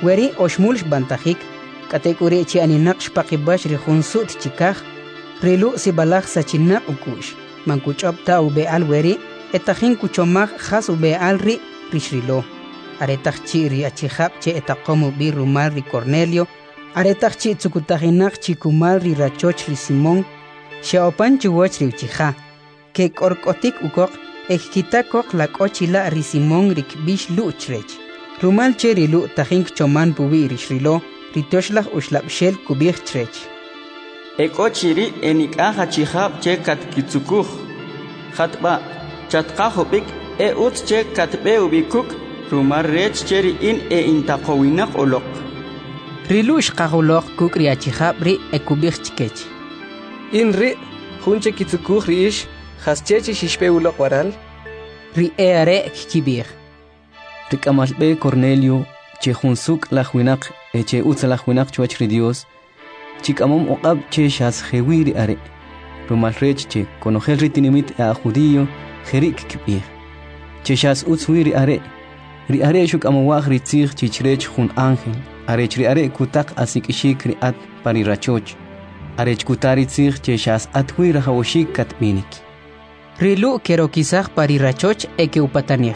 weri oshmulsh bantajik katekuri chi aninaq shpaqibash ri junsut chikaj rilu sibalaj sachinaq ukush mankuchop ta ube al weri etajin kuchomaj khas ube al ri rishrilo aretaj chi ri achijab che etaqomu bi rumal ri Cornelio aretaj chi tsukutajinaq chikumal ri rachoch ri Simón xaopan chuwach ri uchija ke korkotik ukok ekkitakok la kochila ri Simón ri kbish luchrech rumal che ri lu tajin choman pubi rishrilo ritoshlaj ushlabshel kubij chrech ekochiri enikaja chijab che katkitsukuj khatba chatqajobik ut che katbe ubikuk rumar rech cheri in intaqowinaq oloq rilush qajoloq kukri achijab ri ekubij chkech in ri junche kitsukuj riish haschechi shishpe uloq waral ri are kibij rikamalbe Cornelio che junsuk lajwinaq che utsa lajwinaq chuach ri Dios chikamom oqab che shas jewiri are rumal rech che konojel ritinimit a judío jerik kibij che shas utswiri are ri are shuk amawaj ri tzig chichrech jun ángel arech ri are kutak asikishik ri at pari rachoch arech kutari tzig che shas atwira hawoshik katminik rilu kero kisaj pari rachoch eke upatanij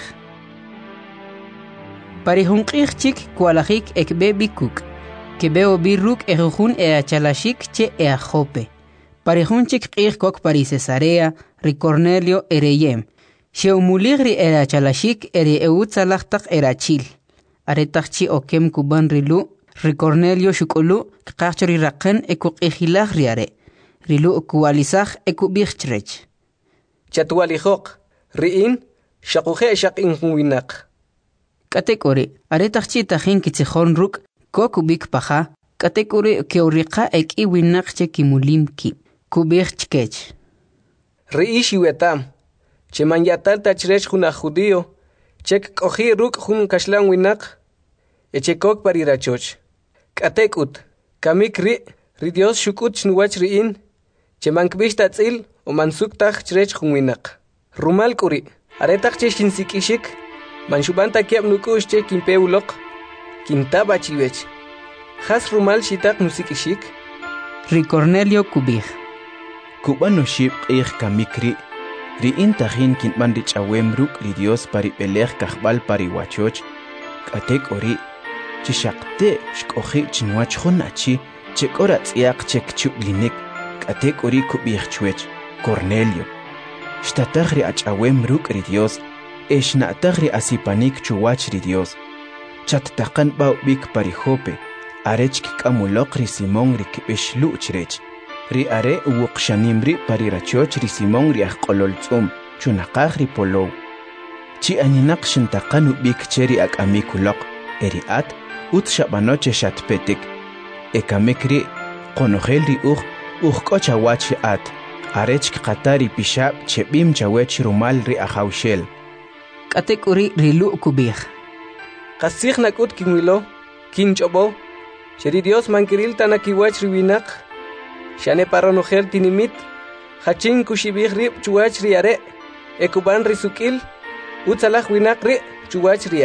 pari junqij chik kualajik ekbe bikuk kebeo birruk ejujun achalashik che Jope pari junchik qij kok pari Cesarea ri Cornelio ereyem Xeumulig ri achalashik eri eutzalajtaq erachil aretajchi okem kuban rilu ri Cornelio shukulu qaqchri raqen ekuqijilaj ri are rilu kualisaj ekubijchrech chatwalijoq riin shaquje shaqin winaq katekori aretajchi tajin kitzijon ruk kokubik paja katekori keuriqa ekiwinaq che kimulimki kubijchkech riishi wetam che manyatal tachrech juna judío chek qoji ruk jun kashlan winaq echekok parirachoch katekut kamik ri Dios shukut chnuwach riin che mankbish tatzil o mansuktaj chrech jun winaq rumal kuri aretaq che shinsikishik manshubanta kiab nukush che kimpeuloq kintaba chiwech khas rumal shitaq nusikishik ri Cornelio kubij kubano shib qij kamikri ri intajin kinban ri chawem ruk ri Dios pari pelej kajbal pari wachoch katek ori chishaqte shkoji chinwach jonachi chekora tsiaq chek chublinik katek ori kubij chwech Cornelio shtataj ri achawem ruk ri Dios eshnataj ri asipanik chuwach ri Dios chattaqan baw bik pari Jope arech kikamuloq ri Simón ri kibishlu chrech ri are uqshanimri pari rachoch ri Simón ri aqololtzum chunaqaj ri polow chi aninaq shintaqanu bik cheri ak'amikuloq eri at ut shabanoche shatpetik ekamikri qonojel ri uqk'ochawach ri at arech qatari pishab chebim chawech rumal ri ajawshel katekuri rilu kubij qasij nakut kinwilo kinchobo cheri Dios mankiril tanakiwach ri winaq shane paronojel tinimit hachin kushibij rib chuwach ri are ekuban ri sukil utzalaj winaq ri chuwach ri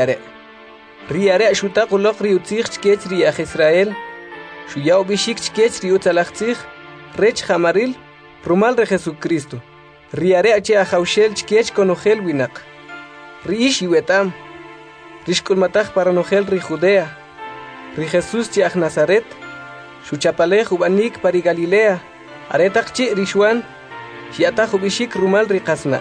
are shutaq uloq ri utzij chkech ri aj Israel shuyaw bishik chkech ri utzalaj tzij rech jamaril rumal re Jesucristo ri are ache ajawshel chkech konojel winaq ri ish iwetam rishkulmataj paronojel ri Judea ri Jesús chi aj Nazaret shuchapalej ubanik pari Galilea aretaq chi rishwan shiataj ubishik rumal ri qasna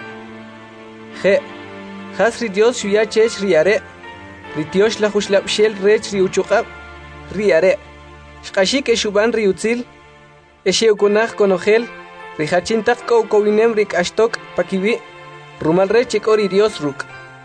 je has ri Dios shuya chech ri are ri tiosh la jushlabshel rech ri uchuqab ri are shqashik eshuban ri utzil esheukunaj konojel ri hachintaq kowinem ri k'ashtok pakibi rumal rech ekori Dios ruk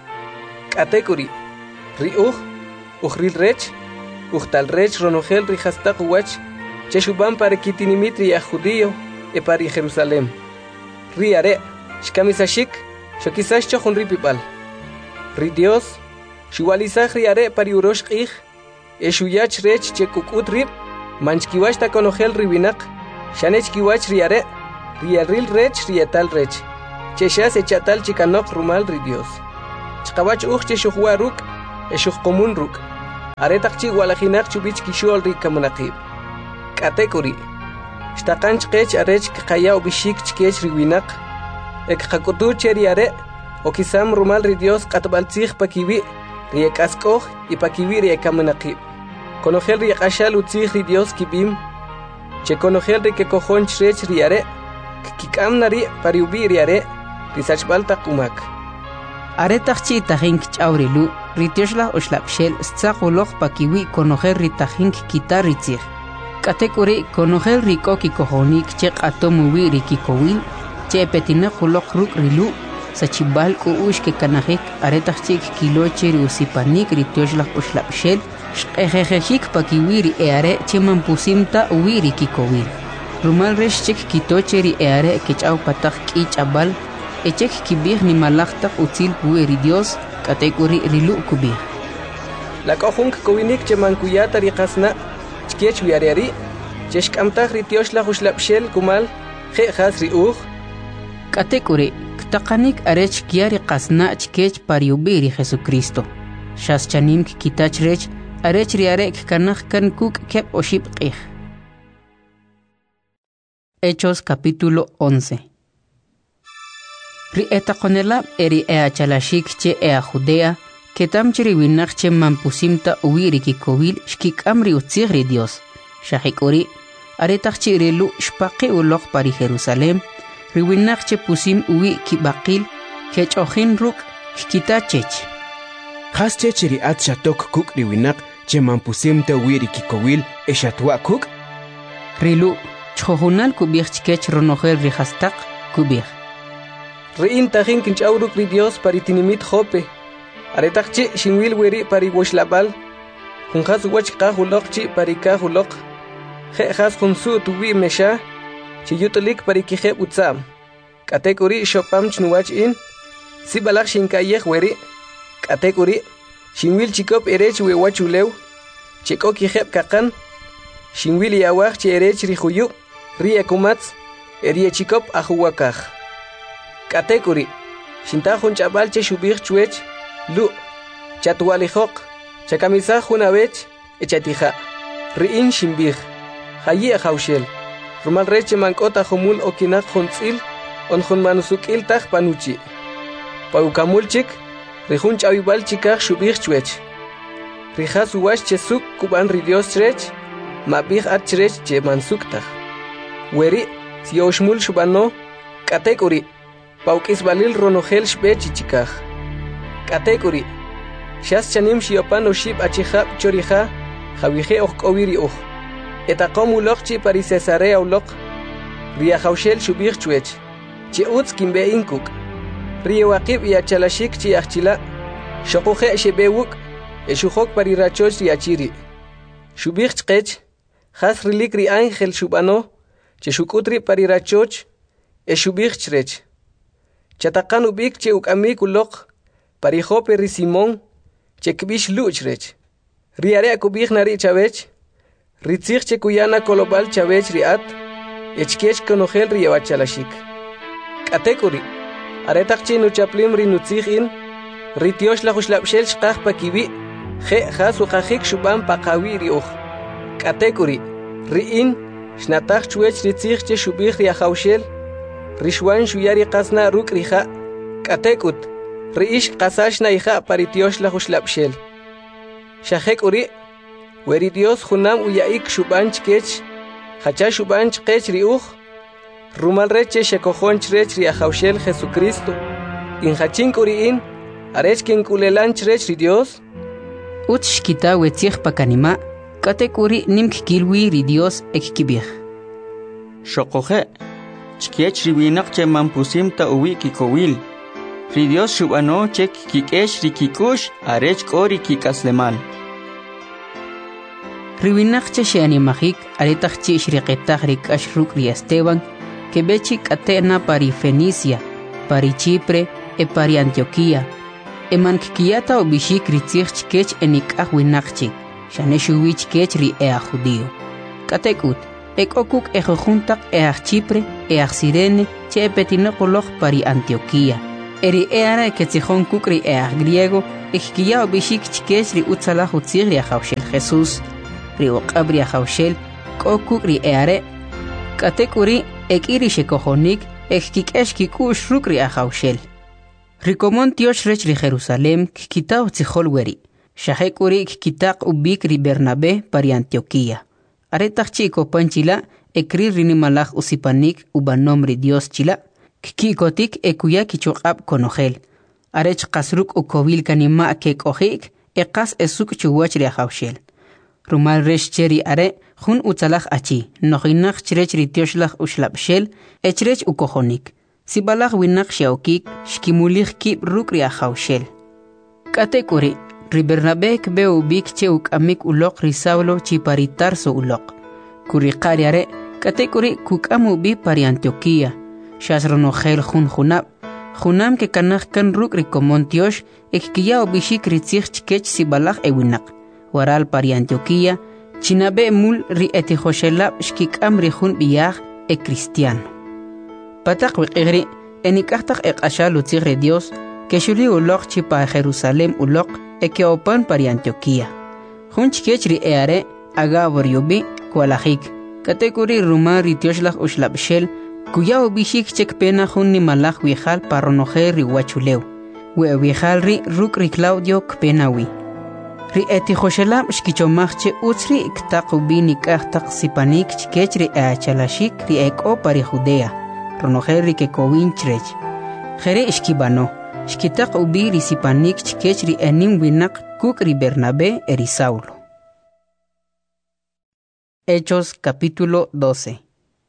katekuri ri ril rech tal rech ronojel ri hastaq uwach cheshuban para kitinimit ri judío e pari Jerusalem ri are shkamisashik shokisash chojon ri pipal ri Dios shuwalisaj ri are pari urosh qij e shuyach rech chekukut rib manchkiwash ta konojel ri winaq shanech kiwach ri are ri ril rech ri etal rech cheshas echatal chikanok rumal ri Dios chqawach cheshuwa ruk e shuqomun ruk aretaqchi walajinak chubich kishol rikamunaqib katekuri shtaqanch qech arech qaya ubishik chkech riwinaq ek qakutu cheri are okisam rumal ri Dios qatbaltzig pakiwi riekaskoj y pakiwi rikamunaqib konogel riqashal utzig ri Dios kibim che konogel rikekojon chrech riare kikamnari pariubi riare risachbal taqumak aretaqchi tajink chawrilu ritiosla oslapshel stzaqoloq pakiwi konojer ritajink kitaritzig katekuri konojer rikoki kojonik che qatomuwi rikikowil che petina kholoq ruk rilu sachibal uush ke kanajik aretaqchi kiloche riusipanik ritiosla oslapshel shqejejik pakiwi ri eare che mampusimta uwi rikikowil rumal reshchik kitocheri eare kichaw patak kichabal echek kibih ni malaktak utzil pueri Dios katekuri rilu kubih la kohunk kowinik che mankuyata riqasna chkech wiariari cheshkamtaj ritioshla huslapshel kumal khas riuj katekuri ktaqanik arech kiari qasna chkech pariubiri Jesucristo shaschanim kitachrech arech riarek kanaj kan kuk kep oship qih. Hechos capítulo 11. Rieta konela eri chalashik che Judea, que tamchiri winachche mampusimta uwiri kikowil shkik amri utzigri Dios. Shahikori, aretachchi rilu shpaqi ulok pari Jerusalem, riwinachche pusim uwi kibakil, kechochin ruk shkitachech. Haschechiri at shatok kuk riwinak che mampusimta uwiri kikowil eshatwa kuk? Rilu, chojunal kubih chkech ronojer rihastak kubih. Rein tajin kinchauruk ri Dios paritinimit jope. Aretaqchi shinwil weri pari washlabal. Junjas wachqa hulokchi parika hulok. Jejas junsu tuwi mesha. Chiyutulik parikije utsam. Katekuri shopam chnuwach in. Sibalak shinkayej weri. Katekuri shinwil chikop erech wewachulew. Chiko kijeb kakan. Shinwil yawach chi erech rijuyu. Riekumatz. Erie chikop ajuwakaj. Katekuri shintajun chabal che shubir chuech lu chatwalijok chakamisa junabech echatija riin shimbir hayi haushel rumal reche mankota humul okinak juntzil on jun manusukil taj panuchi paukamulchik rihun chabibal chikaj shubir chuech rijas uwash chesuk kuban ri Dios chrech mabih at chrech che mansuktaj weri sioshmul shubano katekuri Paukis balil ronogel shbechi chikaj. Katekuri. Shas chanim shiopan oshib achihab chorija, javije okowiri oj. Etakom ulokchi pari Cesarea ulok. Ria haushel shubir chuech. Chi utz kimbe inkuk. Ria wakib y achalashik chi achila. Shokoje shebewuk. Eshuhok pari rachoch riachiri. Shubir chkech. Has rilik ri ángel shubano. Cheshukutri pari rachoch. Eshubir chrech. Chatakan ubik che ukamik ulok, parijope ri Simón, che kbish luchrech. Riare akubik nari chavech, ritzich che kuyana kolobal chavech riat, echkech konogel riawachalashik. Katekuri, aretak che nuchaplim ri nutzich in, ritiosh la huslapshel shkaj pakibi, je has ukajik shuban pakawi riuj. Katekuri, riin, shnatach chuech ritzich che shubik riahaushel, Rishwan shuyari qasna ruk riha katekut riish qasashna iha paritiosh la huslapshel shahek uri weri Dios junam uyaik shubanch kech hacha shubanch kech riuj rumal reche shekojonch rech riahaushel Jesucristo in hachin kuriin arech kin kulelanch rech ri Dios utshkita wetzich pakanima katekuri nimk kilwi ri Dios ekkibih shokoje chkiech riwinak che mampusimta uwi kikowil. Ri Dios shubano che kikesh rikikush arech kori kikaslemal. Riwinak che sheanimajik aretach che shriqetach rikash ruk ri Esteban que bechik atena pari Fenicia, pari Chipre e pari Antioquía. Emankikiata obishik ritzich chkech enikah winakchik, shaneshuwich kech ri ea judío. Katekut. Ekokuk ejojuntak each Chipre, each Sirene, che petinokolog pari Antioquía. eri eara que tijón kukri griego ikkiya bishik chikesh ri utzala hutzig ri hawshel Jesús ri uqabri hawshel ko kukri eare katekuri ekiri shekohonik ekkikesh kikush rukri hawshel rikomon tiosh rech ri Jerusalem kitaw tijol weri shahekuri kitaq ubik ri Bernabe pari Antioquía aretach chiko panchila ekri rini malach usipanik ubanom ri Dios chila kikotik ekuya kichuqab konogel arech qasruk ukovil kanima ke kohik eqas esuk chuwach ri hawshel rumal resh cheri are jun utzalaj achi nohinach chrech ri tioshlaj ushlabshel echrech ukohonik sibalaj winaq shaukik shkimulich kib ruk ri hawshel katekuri ri Bernabe beu bik che ukamik uloq ri Saulo chiparitar so uloq kuri qari are katekuri kukamu bi pari Antioquía shasronogel junam que kanaj kan ruk rikomon tiosh ekkiya obishik ritzich chkech sibalaj ewinaq waral pari Antioquía chinabe mul ri etihoshelab shkikam ri jun biyaj cristiano pataq wiqigri enikajtaq eqashal utzig ri Dios que shuli uloq chi pa Jerusalem uloq ekiopan pari Antioquía jun chkech ri eare agabor yubi kualajik katekuri rumar ri tioshlaj ushlabshel kuyao bishik chek pena jun ni malaj wijal parronoje ri wachuleu we wijal ri ruk ri Claudio kpenawi ri etihoshelab shkichomachche utzri iktaqu bini kahtaq sipanik chkech ri achalashik ri eko pari Judea ronoje ri kekowin chrech jere shkibano shkitaqu bi ri sipanik chkech ri enim winaq kuk ri Bernabe eri Saulo. Hechos capítulo 12.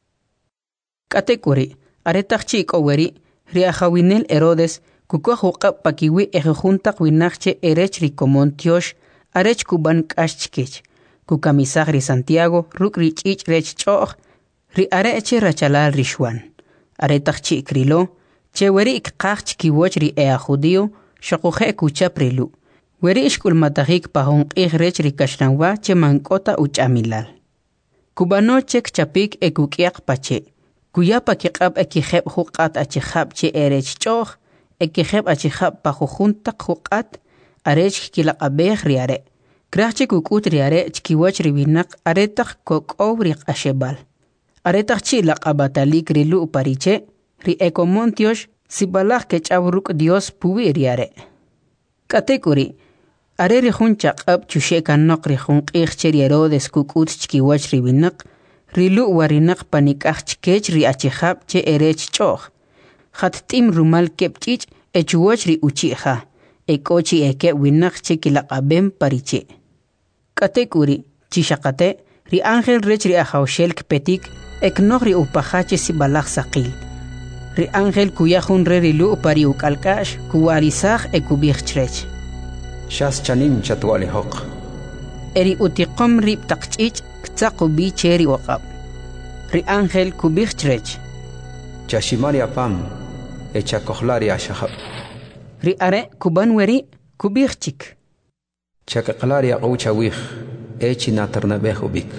Katekuri, aretachchi koweri, riajawinel Herodes, kukuajuqa pakiwi ejejuntaq winachche erech rikomon tiosh, arech kuban kashchkech, kukamisaj ri Santiago, ruk ri chich rech choch, ri areche rachalal rishwan. Aretachchi krilo, che weri ikqach kiwoch ri judío, shokuje kuchap rilu. Weri ishkulmatajik pahonqij rech ri kashranwa che mankota uchamilal. Kubano chek chapik ekukiaq pache. Kuyapa kiqab ekijeb huqat achijab che erech choch, ekijeb achijab pajujuntaq huqat, arech kilaqabej riare. Krachche kukut riare chkiwach ribinaq aretaq kokow ri qashebal. Aretaq chi laqabatalik rilu pariche, ri ekomon tiosh sibalaj kechabruk Dios puwi riare. Katekuri, are ri jun chaqab chushekanaq ri jun qij cheri Herodes kukut chkiwach ribinaq, rilu warinaq panikaj chkech ri achijab che erech choch. Khattim rumal kepchich echuwach ri uchija, ekochi eke winaq che kilaqabem pariche. Katekuri, chishaqate, ri ángel rech ri ahawshel kpetik, eknoq ri upajache sibalaj saqil. Ri ángel kuyajun re rilu pari ukalkash, kuwarisaj ekubij chrech. Shas chanim chatwali hoq. Eri utiqom rib taqchich ktaqu bi cheri waqab. Ri ángel kubij chrech. Chashimari apam, echa kohlari ashahab. Ri are kuban weri kubij chik. Chakaklari aqoucha wih, echi naternabeh ubik.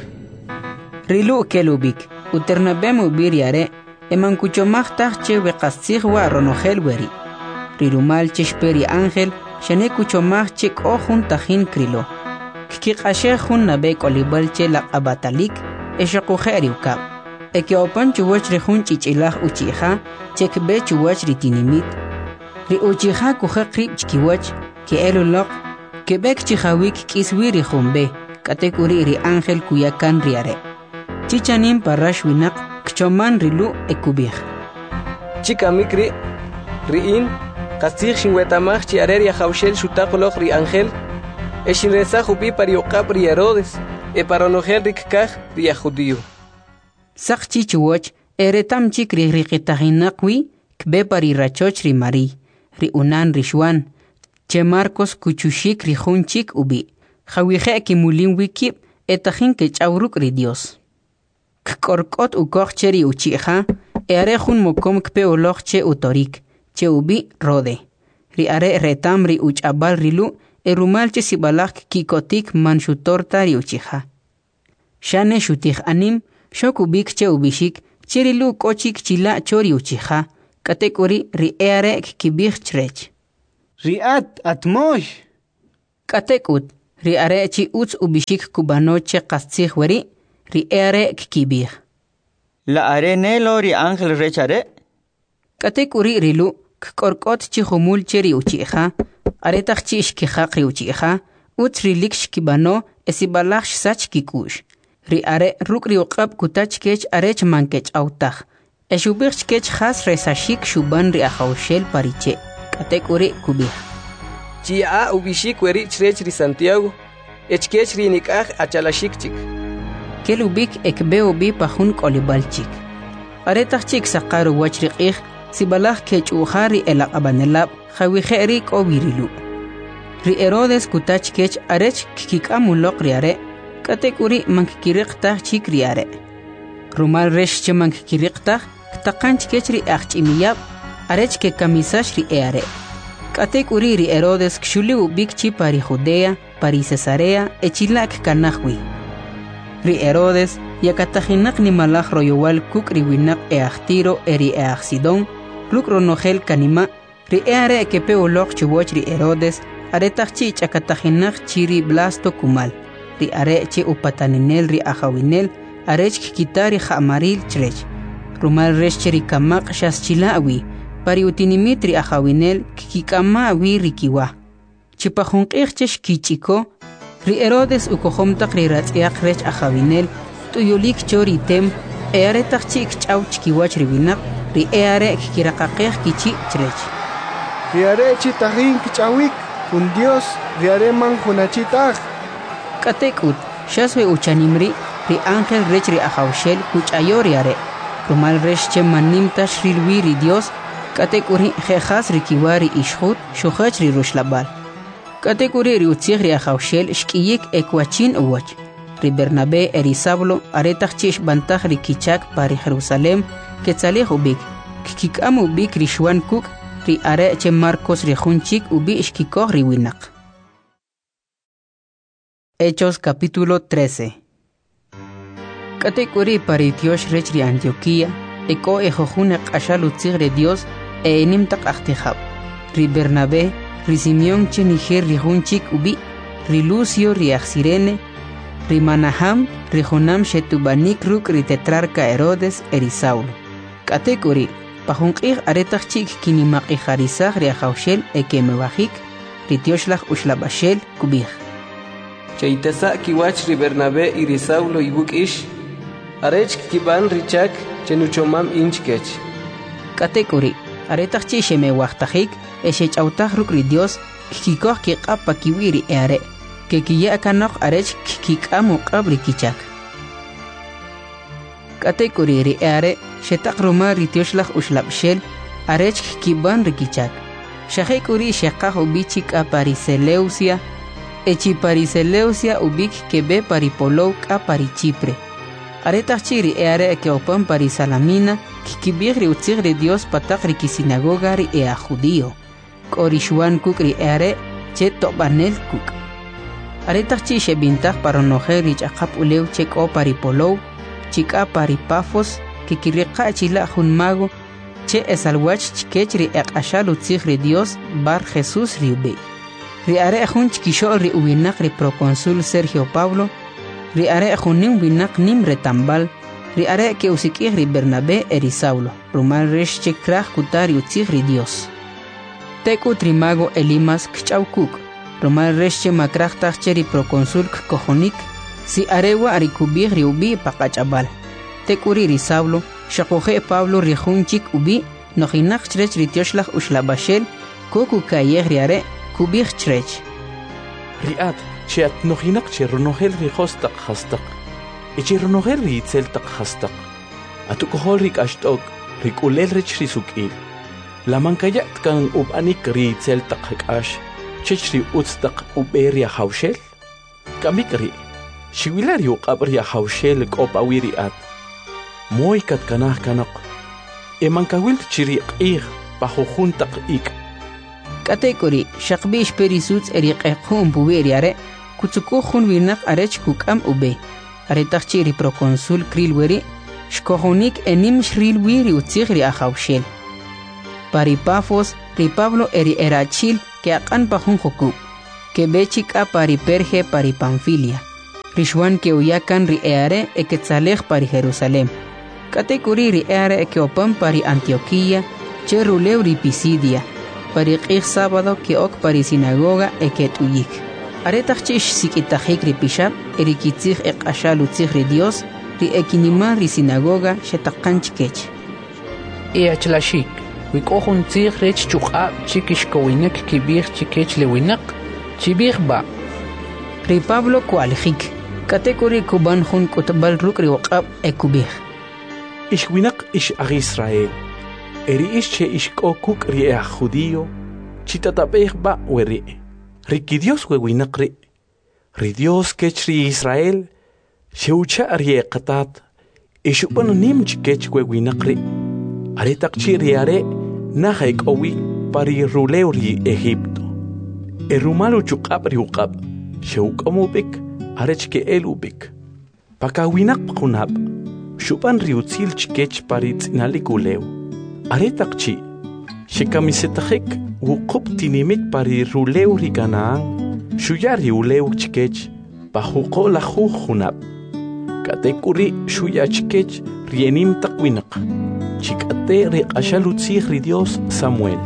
Rilu kelubik, uternabem ubir yare, eman kuchomachtaj che weqastig wa ronogel weri. Rilumal cheshperi ángel, shane kuchomach che kohun tajin krilo. Kikashe jun nabe kolibal che la abatalik, eshakujeri ukab. Ekiopan chuwach ri jun chichilaj uchija, chekbe chuwach ri tinimit. Ri uchija kuje krib chkiwach, ke elulok, kebek chijawik kiswiri jumbe, katekuri ri ángel kuyakan riare. Chichanim parash winak, kchoman rilu ekubij. Chika mikri, riin, kastig shinwetamach chi areria hawshel shutaqoloq ri ángel, eshinresa jupi pariuqab ri Herodes, e paronogel rikkaj ri judío. Sakchi chuwach, eretam chik ri riqitahinaqwi, kbe pari rachoch ri Mari, ri unan rishwan, che Marcos kuchushik ri junchik ubi, jawije kimulin wikib, etajin ke chawruk ri Dios. Kkorkot ukoch cheri uchija, earejun mokom kpe oloch che utorik, che ubi rode. Ri are retam ri uchabal rilu, erumal che sibalak kikotik manshutorta ri uchija. Shane shutig anim, shok ubik che ubishik, cherilu kochik chila chori uchija, katekuri ri eare kibih chrech. Riat atmosh. Katekut ri are chi uts ubishik kubanoche qastzih wari ri eare kibih. La are nelo ri ángel rechare. Katekuri rilu korkot chi humul cheri uchiha are tachi ishkihaq ri uchiha uts rilik shkibano esibalach sach kikush. Ri are ruk ri uqab kutach kech arech mankech autach. Eshubich kech khas resashik shuban ri ahawshel pariche. Katekuri kubih. Chia ubishik weri chrech ri Santiago. Echkech ri nikach achalashik chik. Kelubik ekbeo bi pahun kolibalchik. Are tachik saqaru wachriqih sibalach kech uhari elaq abanelab khawiheri kobirilu. Ri Herodes kutach kech arech kikikamuloq ri are. Katekuri mankikiriqtah chik ri are. Rumal resh che mankikiriqtah taqanch kech ri achimiyab arech ke kamisash ri eare. Katekuri ri Herodes kshuli ubik chi pari Judea, pari Cesarea, echilak kanahwi. Ri Herodes yakatajinak ni malach royowal kuk ri winak eachtiro eri eachsidon, ruk ronogel kanima, ri eare kepe ulok chuboch ri Herodes, aretach chi chakatajinak chiri blasto kumal. Ri are chi upataninel ri ahawinel, arech kikitari jamaril chrech. Rumal resh chiri kamak shaschilaawi, pari utinimit ri ahawinel kikikamawi rikiwa. Chipajunqih chesh kichiko, ri Herodes ukohomtak ri ratziak rech ahawinel, tuyulik chori tem, eare takchik chaw chikiwach ri winak, ri eare kikirakaqih kichi chrech. Ri are chi tajin kichawik, un Dios, ri are man junachitag. Katekut, shaswe uchanimri, ri ángel rech ri ahawshel kuchayori are. Rumal resh che manimta shrilwi ri Dios, katekuri jejas ri kiwari ishhut, shuhach ri rushlabal. Katekuri ri utzig ri ahawshel shkiyik ekwachin uwach. Ri Bernabé eri Saulo aretach chish bantach ri kichak pari Jerusalem, ketzalih ubik. Kikikam ubik ri shwan kuk, ri are che Marcos ri junchik ubi ishkikoh ri winak. Hechos capítulo 13. Katekuri paritiosh rech ri Antioquía, eko ejojune qashal utzig ri Dios, enimtak achtihab. Ri Bernabé, ri Simeón che niger ri junchik ubi, ri Lucio ri Axirene, ri Manaham, ri Jonam shetubanik ruk ri tetrarca Herodes eri Saulo. Katekuri, pajunqih aretach chik kinimaqi harisag ri ahawshel ekemewajik, ri tioshlach ushlabashel kubih. Chaitasa kiwach ri Bernabé y ri Saulo ibuk ish. Arech kiban richak chenuchomam inchkech. Katekuri, aretach chi shemewajtajik, eshechautaj ruk ri Dios, kikikoh kiqapa kiwiri eare, que kiya kanok arech kikamu qabri kichak. Katekuri ri eare, shetak ruma ri tioshlach ushlabshel, arech kiban ri kichak. Shahekuri shekaj ubichik a Pariseleusia, echi Pariseleusia ubik kebe paripolou a Parichipre. Aretach chiri eare que opan Parisalamina, kikibig ri utzig ri Dios patak ri kisinagoga ri ea judío. Korishuan kuk ri eare, che tobanel kuk. Aretach chi shebintach paronoje ri chakap uleu chek o paripolou, chika paripafos, kikiriqa chila junmago, che esalwach chikech ri ekashal utzig ri Dios bar Jesús ri ube. Ri are jun chikishol ri ubinak ri proconsul Sergio Pablo, ri are junim winak nim retambal, ri are que usikih ri Bernabé eri Saulo, rumal resh chekraj kutari utzig ri Dios. Teku trimago Elimas kchaukuk, rumal resh che makrajtach che ri proconsul kojonik, si arewa arikubih ri ubi pakachabal. Tekuri ri Saulo, shakoje Pablo ri junchik ubi, nojinak chrech ri tioshlach ushlabashel, koku kayeh ri are, kubih chrech. Riat, che nojinak che runogel ri hostak hastak. Eche runogel ri itzeltak hastak. Atukohol rik ashtok, rik ulel rich ri sukil. La mankayat kan ubanik ri itzeltak hakash, chech ri utstak uberia haushel. Kamik ri, shiwilari uqabria haushel kopawiri at. Moy kat kanah kanak. Emankawil chiri qih pahujuntak ik. Katekuri, shakbish perisuts eriqeqhum buberiare, kutsukuhun winak arech kukam ube. Aretachchi ri proconsul krilweri, shkohunik enim shrilwiri utzig ri ahawshel. pari Pafos, ri Pablo eri erachil que akan pajun joku, que bechika pari Perge pari Panfilia, rishwan que uyakan ri eare eketzalej pari Jerusalem, katekuri ri eare ekeopan pari Antioquía, che ruleu ri Pisidia, pari qij sábado que ok pari sinagoga eketuyik. Aretachchish sikitajik ri pishab, erikitzij ekashalutzij ri Dios, ri ekinima ri sinagoga shetakanchkech. Iachlashik, wikohun tzij rech chukab chikishkowinek kibir chikech lewinak, chibir ba. Ri Pablo kualjik, katekuri kuban hun kutbal ruk ri waqab ekubir. Ishwinak ish ag Israel, eri ish che ishkokuk ri judío, chitatabeh ba weri. Riki Dios wewinak ri Dios kech ri Israel, sheucha ri qatat, ishuban nim chikech wewinak ri. Aretakchi ri are, nahaik owi pari ruleu ri Egipto. Erumalu chukab ri uqab, sheukamubik, arechke elubik. Pakawinak pakunab, shuban ri utzil chikech pari tzinalik uleu. Aretakchi, shekamisetajik, wuqub tinimit pari ruleu ri Canaán, shuyari uleu chikech, pajuqo la jujunab. Katekuri shuya chikech rienim takwinak, chikate ri qashalutzij ri Dios Samuel.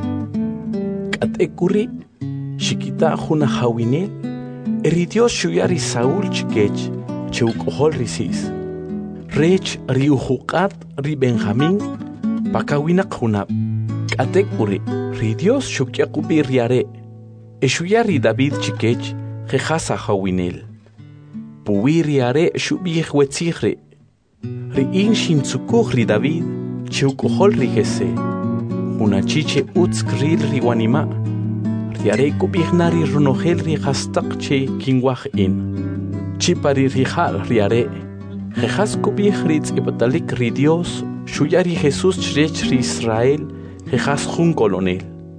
Katekuri shikita juna hawinel, eri Dios shuyari Saúl chikech, cheukohol ri sis. Rech ri ujuqat ri Benjamín, pakawinak junab. Katekuri ri Dios shukyakubi riare, eshuyari David chikech, jejasa hawinel. Puwi riare shubij wetzigre, ri in shintzukuk ri David, cheukohol ri Jese. Unachiche utzkril ri wanima, riare kubignari runogel ri hastak che kingwaj in. Chipari rijal riare, jejas kubij ri tzibotalik ri Dios, shuyari Jesús chrech ri Israel, jejas jun colonel.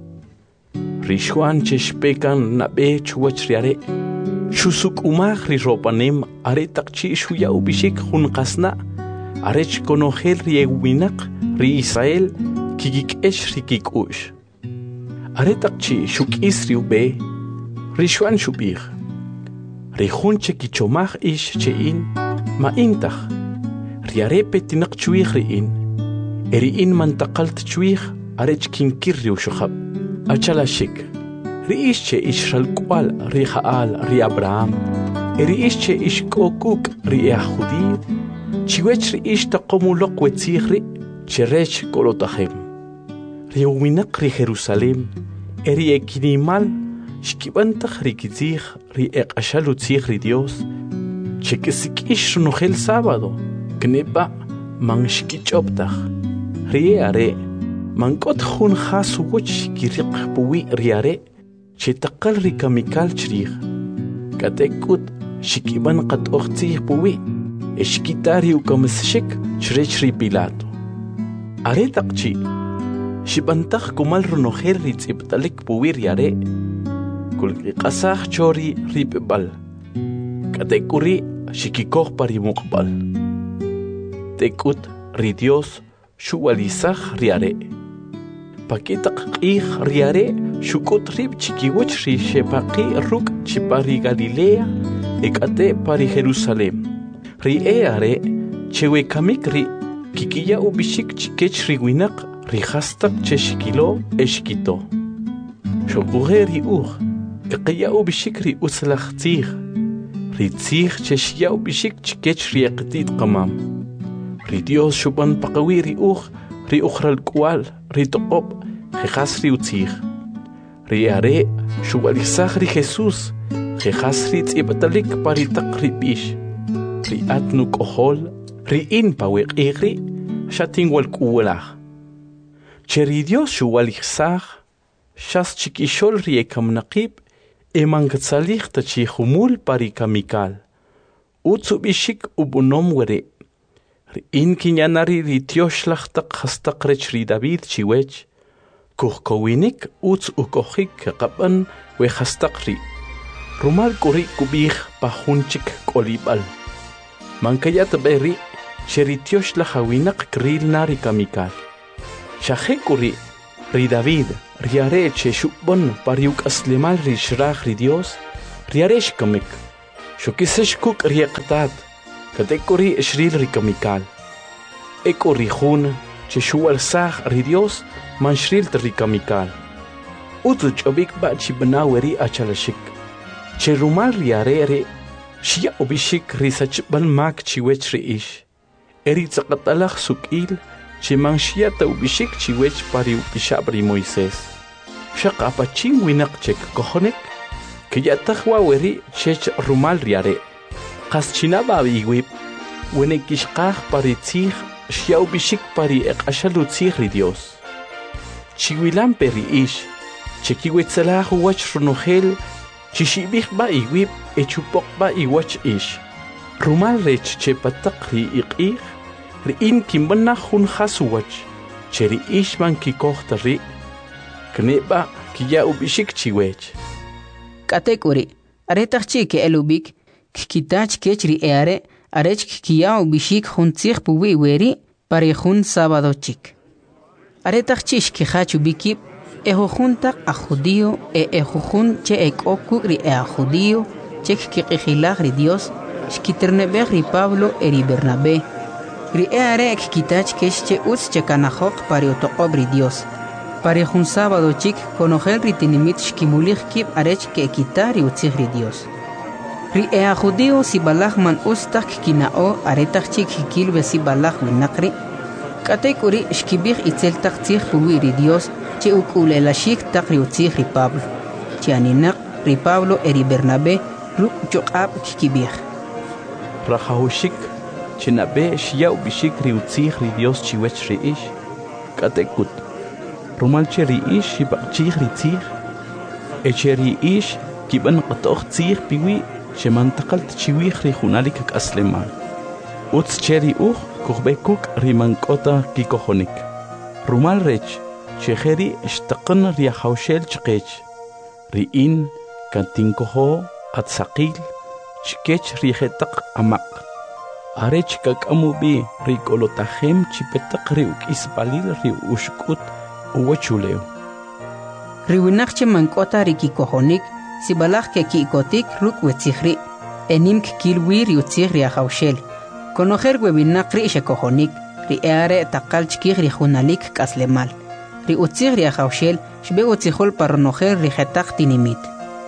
Rishuan cheshpekan nabe chuwach riare, shusuk umaj ri ropanem aretakchi shuya ubishik jun qasna, arech konogel ri ewinak ri Israel, kigikesh ri kikush. Aretakchi shukis ri ube, rishuan shubij. Rijun che kichomaj ish che in, ma intach, riare petinak chuij ri in, eri in mantakalt chuij, arech kinkir ri ushukhab. Achalashik, ri ish che ishral kwal ri Jaal ri Abraham, eri ish che ishkokuk ri Judío, chiwech ri ish taqomulok wetzij ri, cherech kolotahem. Ri uwinak ri Jerusalem, eri ekinimal, shkibantaj ri kitzij ri eqashalutzij ri Dios, chekesik ish runogel sábado, knepa man shkichoptaj, ri are, mankot jun jasuwoch kiriq puwi riare, chetakal ri kamikal chrij. Katekut shikiban qat oqtzij puwi, eshkitari ukamsshik chrech ri Pilato. Aretakchi, shibantaj kumal runogel ri tzibtalik puwi riare, kulqasaj chori ri pebal. Katekuri shikikoj pari muqbal. Tekut ri Dios shuwalizaj riare. Pakitak qij riare shukut rib chikiwach ri shepaqi ruk chipari Galilea ekate pari Jerusalem. Ri eare chewe kamik ri kikiya ubishik chikech ri winak ri hastak cheshikilo eshkito. Shokuge ri eqiya ubishik ri uslach tzij. Ri tzij cheshya ubishik chikech ri eqtit qamam. Ri Dios shuban paqawi ri ri ukhral kwal, ri toqob, jejas ri utzij. Ri are, shubalizaj ri Jesús, jejas ri tzibtalik paritak ri bish. Ri atnu kohol, ri in pawek igri, shatin wal kuwalaj. Che ri Dios shubalizaj, shas chikishol ri ekamnaqib, emangatsalij tachi humul pari kamikal. Utsubishik ubunom were. In kinyanari ri tioshlachtak hastak rech ri David chiwech, kuhkowinik uts ukohik qaban we hastak ri. Rumal kuri kubij pahunchik kolibal. Mankayat beri, sheri tioshlahawinak kril nari kamikal. Shahe kuri, ri David riare che shubon pariuk aslemal ri shrach ri Dios riaresh kamik shokisesh kuk riaqtat katekori shril ri kamikal ekori khun che shual sah ri Dios man shril ri kamikal utuch obik ba chi banaweri achalashik che rumal riare shia obishik risach ban mak chiwech ri ish eri tsaqatalakh sukil Chimang shia ta ubishik chiwech pari upishabri Moisés. Shaka apachim winak chek kohonek, que ya tajwa weri chech rumal riare. Kas chinaba iwip, wenekishkaj pari tzig, shia ubishik pari ekashalu tzig ri Dios. Chiwilam peri ish, chekiwetzalah wach runogel, chishibich ba iwip, echupok ba iwach ish. Rumal rech chepatak ri iqih, Ri'in kimbana hun khasuwach, cheri ishman kikohta ri, kneba kiya ubishik chiwech. Katekuri, aretach chike elubik, kikitach kechri eare, arech kiya ubishik hun tzig puwi weri, pari hun sábado chik. Aretach chish kihach ubikip, eho juntak a judío, eho jun che ekokugri a judío, chek kikihilach ri Dios, shkiternebech ri Pablo eri Bernabé. Ri eare kitach keche uts chekanahok pari otokobri Dios. Pari un sábado chik konogel ritinimit shkimulich kip arech ke kitari utzigri Dios. Ri ea judío si balach man ustak kinao aretach chik hikilbe si balach winakri. Katekuri shkibich itzeltak tzig puwiri Dios che ukulelashik tak ri utzigri Pablo. Che aninak ri Pablo eri Bernabé ruk chokab kikibich. Rajahushik Chinabe shia ubishik ri utzig ri Dios chiwech ri ish. Katekut. Rumal che ri ish shibachig ri tzig. Eche ri ish kiban qatoch tzig piwi shemantakalt chiwich ri hunalik ak aslemal. Utz che ri kuhbekuk ri mankota kikohonik. Rumal rech cheheri ishtaqan ri hawshel chqech. Ri in kantinkoho atsaqil chkech ri hetaq amaq. Arech kakamubi ri kolotahem chipetak ri ispalil ri ushkut uwachuleo. Ri winakche mankota ri kikohonik, si balach ke kikotik ruk wetzihri, enim kilwi ri utzih ri ahawshel. Konoher webinak ri shekohonik, ri eare takal chkih ri hunalik kaslemal. Ri utzih ri ahawshel, shbe utzihol paronoher ri hetak tinimit.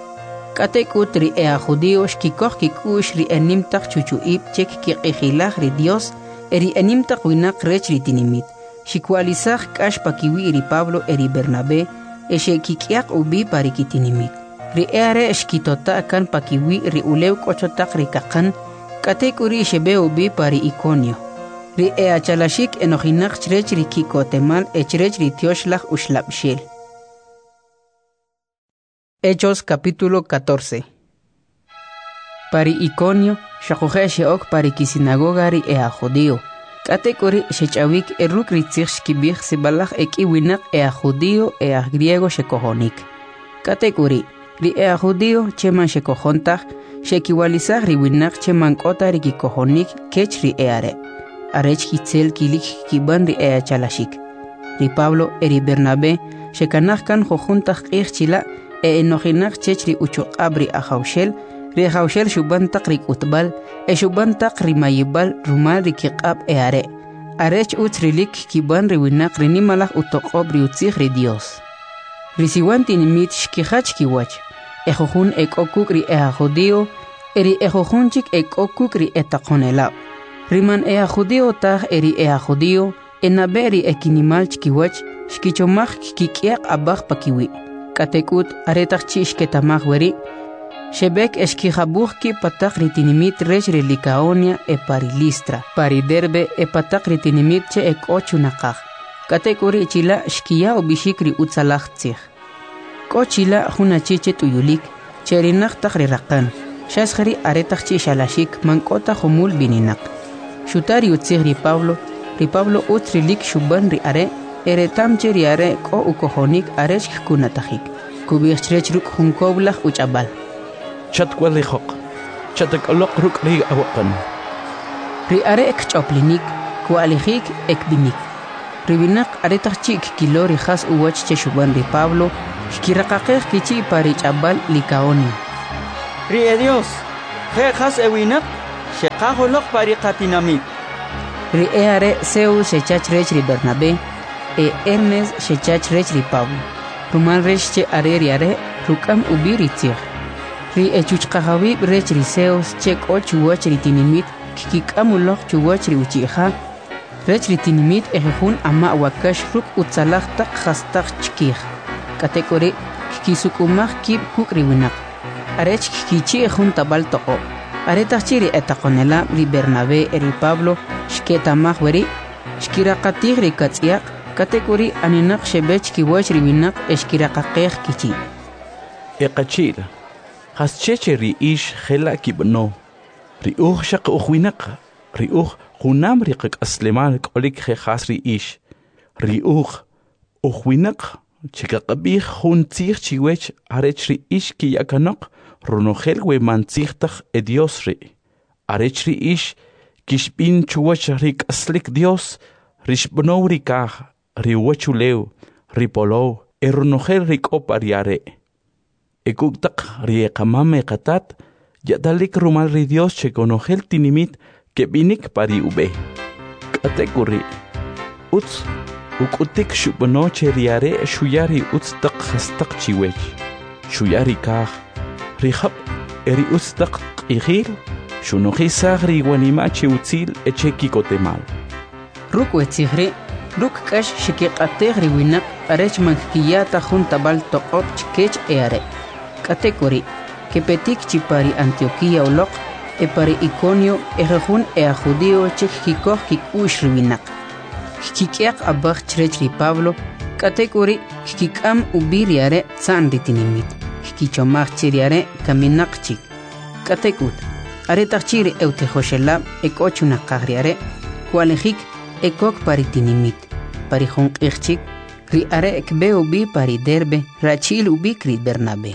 Katekut ri ea judío shkikoh kikush ri enimtak chuchuib chek kiqihilach ri Dios eri enimtak winak rech ri tinimit. Shikualizach kash pakiwi ri Pablo eri Bernabé eshe kikiak ubi pari kitinimit. Ri eare shkitota kan pakiwi ri ulew kochotak ri kakan katekuri shebe ubi pari Iconio. Ri ea chalashik enojinak chrech ri kikotemal echrech ri tioshlach ushlapshil. Hechos capítulo 14. Pari Iconio, shakuhe sheok pari kisinagoga ri ea judío. Katekuri shechawik eruk ritzich shkibich sibalach eki winak ea judío ea griego shekohonik. Katekuri ri ea judío cheman shekohontach shekiwalizach ri winak cheman kota ri kikohonik kech ri eare. Arech kitzel kilik kiban ri ea chalashik. Ri Pablo eri Bernabé shekanach kan jojuntach ich chila enojinak chechri uchok abri ahawshel, ri ahawshel shuban takrik utbal, shuban takri mayibal rumal ri kiqab eare. Arech utrilik kiban ri winak rinimalach utok obri utzig ri Dios. Risiwan tinimit shkihach kiwach, ejojun ekokuk ri ea judío, eri ejojunchik ekokuk ri etakonelab. Riman ea judío tag eri ea judío, enaberi ekinimal chkiwach, shkichomach kikiak abach pakiwi. Katekut aretach chish ketamach weri, shebek eshkijabuch ki patak ritinimit rech ri Licaonia e pari Listra, pari Derbe e patak ritinimit che ek ochunakach. Katekuri chila shkiya ubishik ri utzalach tzich. Ko chila juna chiche tuyulik, cherinach tak ri rakan, shashri aretach chish alashik mankota humul bininak. Shutari utzich ri Pablo utrilik shuban ri are, eretam cheriare ko ukohonik arech kunatahik. Kubichrech ruk hunkoblach uchabal. Chatkwalihok. Chatakalok ruk ri awakan. Ri are ek choplinik, kualihik ek binik. ribinak aretaq chik kilori khas uwach che shuban ri Pablo kiraqaqej kichi pari chabal likaoni ri Dios je khas ewinak sheqaholoq pari qatinamit ri eare Zeus shechach rech ri Bernabé e Hermes shechach rech ri Pablo rumal rech che areriare rukam ubiri tzig ri echuchqahawi rech ri Zeus che koch uwach ri tinimit kikamuloq chuwach ri uchiha rech ri tinimit ejejun ama wakash ruk utzalaq taq khastaq chkij kategori kisukumaj kib kukri winak arech kichi ejun tabal toqo aretach ri etaqonela ri Bernabé ri Pablo shketamaj weri shkiraqatig ri katsiaq kategori aninaq shebech kiwach ri winak eshkiraqaqej kichi eqachil hascheche ri ish khela kibno ri shaq ukhwinak ri qunam ri qaslemal qolik khas ri ish ri ukhwinak chikaqabih khun tzig chiwech arech ri ish ki yakanaq runogel we mantzigtag e Dios ri arech ri ish kishbin chuwach ri qaslik Dios rishbno ri kaj ri wachuleu ri polo e runogel ri qopariare ekuktak ri qamame qatat yadalik rumal ri Dios che conogel tinimit que binik pari ube kategori uts ukutik shubno cheriare shuyari uts tak khastak chiwech shuyari kaj rihab eri uts tak qihil shunohi sagri wanima chiutzil echeki kotemal ruk wetzigri ruk kash shikiqategri winak arech mankiyata juntabal toqop chkech eare kategori que petik chipari Antioquía uloq e pari Iconio ejejun a judío chek kikoj kikush ribinak kikiaq abaj chrech ri Pablo kategori kikam ubiriare tsan ritinimit kichomaj chiriare kaminak chik katekut aretaq chiri eutejoshela ekochuna qagriare kualejik ekok paritinimit pari jonqijchik ri are ekbe ubi pari Derbe rachil ubi kri Bernabé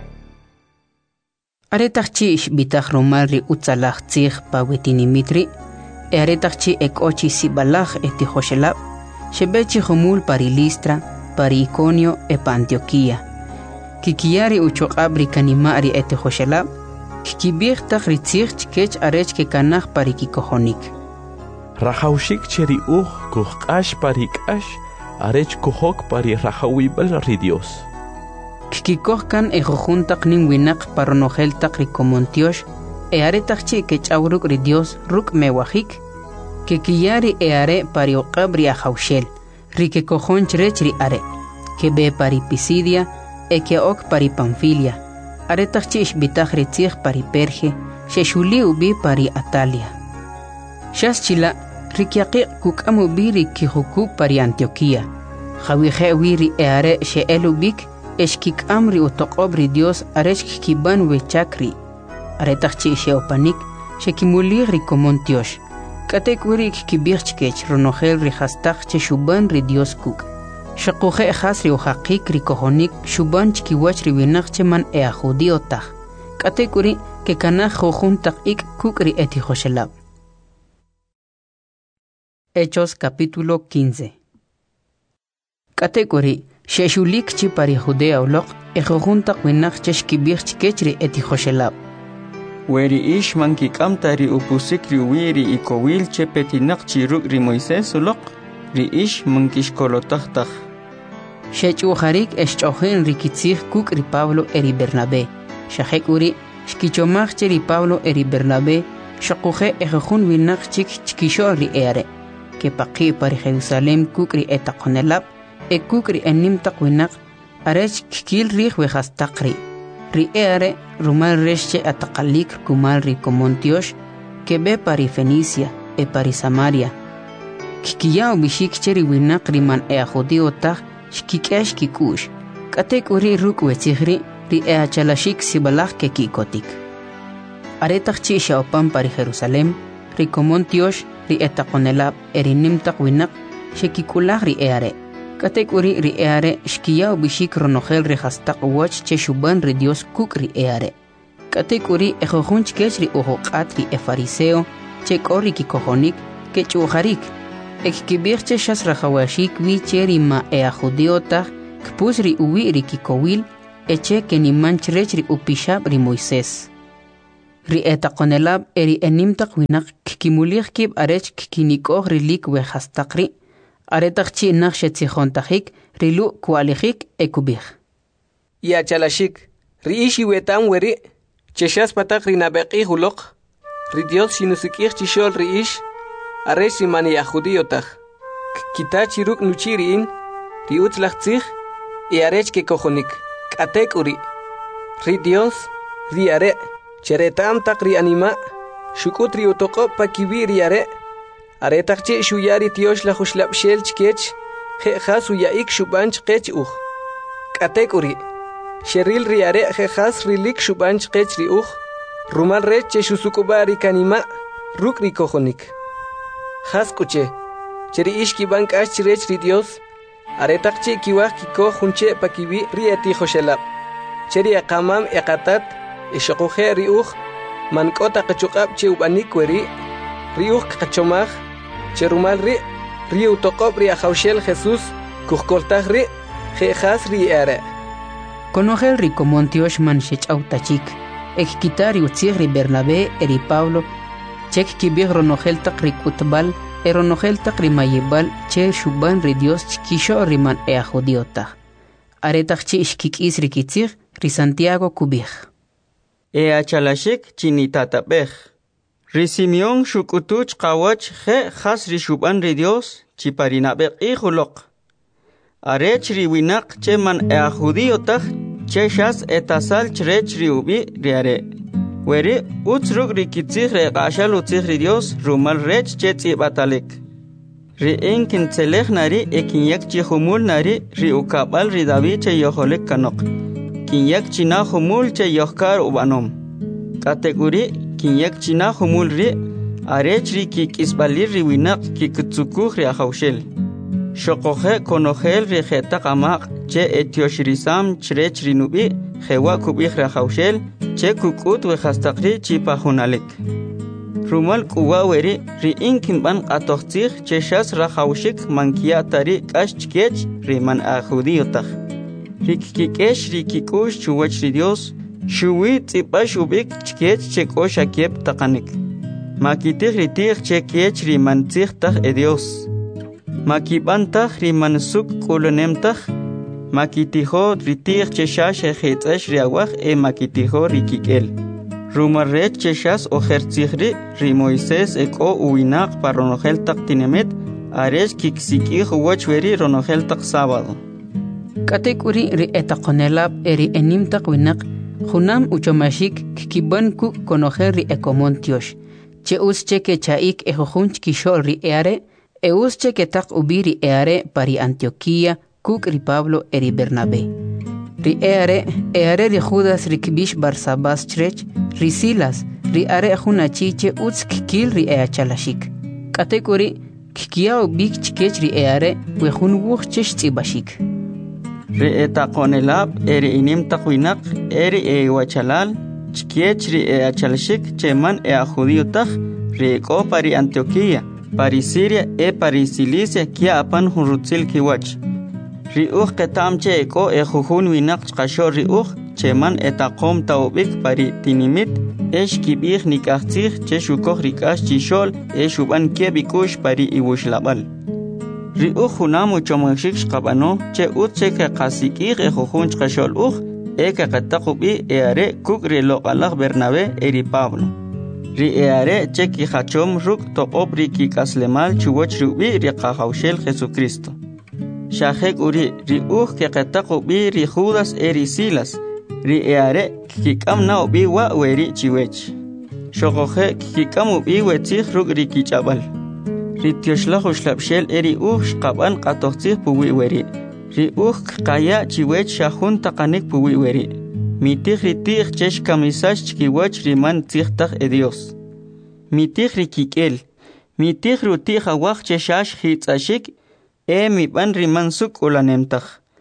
aretaqchi ishbitaq rumal ri utzalaj tzig pawetinimitri aretaqchi ekochi sibalaj etijoshelab shebechi humul pari Listra pari Iconio e pa Antioquía kikiyari uchoqab ri kanimari etijoshelab kikibij taq ri tzig chkech arech ke kanaj pari kikojonik rajawshik cheri kuqash pari k'ash arech kuhok pari rajawibal ri Dios kikikohkan ejojuntak nin winak paronogel tak rikomontiosh aretaqchi ke chawruk ri Dios ruk mewajik kikiyari are pari oqabri ajawshel ri ke kojon chrech ri are ke be pari Pisidia ke ok pari Panfilia aretaqchi ishbitaj ri tzig pari Perge sheshuli ubi pari Atalia shaschila rikyaqi kukamu biri kihuku pari Antioquía jawije wiri are sheelubik eshkik amri utoqobri Dios arech kiban wechakri aretaqchi sheopanik shekimulir ri komontiosh katekuri kibirchkech ronogel ri hastaq che shuban ri Dios kuk shaquje khasri uhaqiq ri kohonik shuban chkiwach ri winaq cheman a judío taj katekuri ke kana jojun taqik kuk ri etijoshelab Hechos capítulo 15 katekuri Sheshulik chi pari Judea uloq ejojunta winak cheshkibir chkechri etijoshelab weri ish mankik'amta ri upusik ri wiri ikowil chepetinak chiruk ri Moisés uloq ri ish mankishkolotajtaj shech'ujarik eshch'ojin ri kitzij kuk ri Pablo eri Bernabé shajekuri shkichomaj che ri Pablo eri Bernabé shaquje ejojun winak chik chkisho ri eare que paqi pari Jerusalem kuk ri etaqonelab ekukri enim taqwinak arech kikil rij wejastaqri ri eare rumal resche ataqalik kumal ri komontiosh que be pari Fenicia e pari Samaria kikiyao bishik cheri winak riman judío taj shkikesh kikush katek uri ruk wetzigri ri chalashik sibalaj ke kikotik aretaq chi shaopan pari Jerusalem ri komontiosh ri etaqonelab erinim taqwinak shekikulaj ri eare katek uri ri eare shkiyao bishik ronogel ri hastaq wach che shuban ri Dios kuk ri eare katek uri ejojun chkech ri ujoqat ri fariseo che kori kikojonik ke chujarik Ekibirche shas rajawashik wicheri ma judíota kpus ri uwi ri kikowil eche que ni manchrech ri upishab ri Moisés. Ri etaqonelab eri enimtaq winak kimulich kib arech kinikoj rilik wehastaqri aretaqchi naqshetzijontajik rilu kualijik ekubij. Ya chalashik riishi wetam weri cheshas patak rinabeqi huloq ri Dios shinusikij chishol riish arech rimani ya judíotaj kitachi ruk nuchiriin ri utzlajtzij y arech ke kojonik katek uri ri Dios ri are cheretam tak ri anima shukut ri utoqo pakibi ri are takchi shuyari tiosh la khuslab shel chkech khas uyaik shubanch qech uj katek uri sheril ri are khas rilik shubanch qech ri uj rumal rech shusukubari kanima ruk ri kojonik khas kuche cheri ishki bank ash rech ri Dios are takchi kiwaj kiko junche pakibi ri eti khoshelab cheri aqamam eqatat ishqoje ri uj man kota qachuqab che ubanik weri ri uj qachomaj cherumal ri utoqob ri ajawshel Jesús kujkoltaj ri khas ri are Conogel ri komontiosh man shechautachik ekitari utzig ri Bernabé eri Pablo chek kibig ronogel taq ri kutbal eronogel taq ri mayibal che shuban ri Dios chkisho ri man judíota aretaqchi ishkikis ri kitzig ri Santiago kubij achalashik chinitatapej ri Simeón shukutuch qawach khas ri shuban ri Dios chiparinabeqi huloq arech ri winaq che man judíota che shas etasal chrech ri ubi ri are weri utzruk ri kitzig re qashal utzig ri Dios rumal rech che tsibatalek ri enkin tselej nari ekinyak chi humul nari ri ukabal ri David che yoholek kanok kinyak china humul che yohkar ubanom kategori kinyak china humul ri arech ri kikisbalir ri winaq kikutsukuj ri ajawshel shoqoje konogel ri kheta qamaq che etioshirisam chrech ri nubi jewa kubij ri ajawshel che kukut we khastaqri chipajunalek rumal kuwa weri ri inkin ban qatoqtzig che shas rajawshik mankia tari kashchkech ri man judíota Rikikesh rikikush chuwach ri Dios shuwi tsipash ubik chkech chekosh akiep taqanik makitij ritij chekech ri mantzig taj Dios makibantaj ri mansuk kulunemtaj makitijo ritij cheshash ejitzesh ri awaj makitijo rikikel rumarrech cheshas ojertzig ri Moisés eko uwinaq paronogel taq tinemet aresh kiksikij uwach weri ronogel taq sábado Katekuri ri etaqonelab eri enimtaq winaq junam uchomashik kikiban ku konojer ri ekomontiosh che usche ke chaik ejojunch kishol ri eare usche ke taq ubiri eare pari Antioquía kuk ri Pablo eri Bernabé ri eare ri Judas ri kibish Barsabas chrech ri Silas ri are junachiche utsk kil ri eachalashik katekuri kikia ubik chkech ri eare wejun wuch chesh tsibashik ri etaqonelab eri inimtaq winaq eri wachalal chkiech ri achalashik cheman judíotaq ri eko pari Antioquía pari Siria pari Cilicia kia apan hunrutzil kiwach ri uj ketam che eko jujun winaq chqasho ri uj cheman etaqom taubik pari tinimit kibij nikajtzig che shukoj rikash chishol shuban kiebikush pari iwushlabal ri uj junam uchomashik shqabano che utche ke qasikij jujun chqashol uj ke qataqubi are kuk ri loqalaj Bernabé eri Pablo ri are che ki hachom ruk toqob ri kikaslemal chuwach rubi ri qajawshel Jesucristo shajek uri ri uj ke qataqubi ri Judas eri Silas ri are kikam na ubi wa weri chiwech shoqoje kikam ubi wetzig ruk ri kichabal ri tioshla xlabshel eri uj shqaban qatoqtzig puwi weri ri uj qaya chiwech shajun taqanik puwi weri mitij ri tij chesh kamisash chkiwach ri man tzigtaj Dios mitij ri kikel mitij ru tij awaj cheshash hitzashik mi ban ri man suk ulanemtaj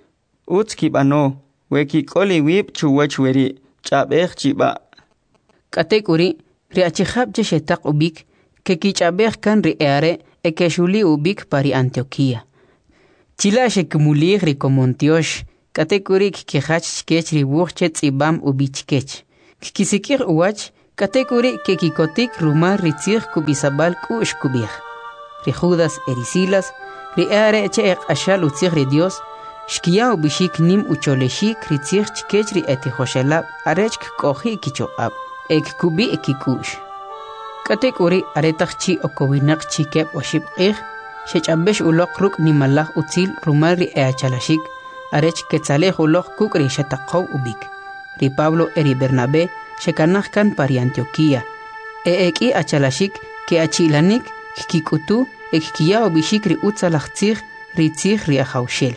utz kibano we kikoli wib chuwach weri chabej chiba katekuri ri achijab cheshetaq ubik que kichabej kan ri eare ekeshuli ubik pari Antioquia. Chila shekumulig ri komontiosh, katekurik kihach chkech ri wuchche tzibam ubichkech. Kikisikir uwach, katekuri kekikotik rumar ri tzig kubisabal kush kubig. Ri Judas erisilas, ri eare eche ek ashal utzig ri Dios, shkia ubishik nim ucholeshik ri tzig chkech ri etihoshelab, arechk kohi kichoab, ek kubi ekikush. Katekuri aretachchi okowinak chikep oshib qig, shechabesh ulok ruk nimalach utzil rumar ri eachalashik, arech ketzalej ulok kukri shetaqaw ubik. Ri Pablo eri Bernabé shekanachkan pari Antioquia. Eki achalashik ke achilanik kikutu ekkiya obishik ri utzalachtzig ri tzig ri ajaushel.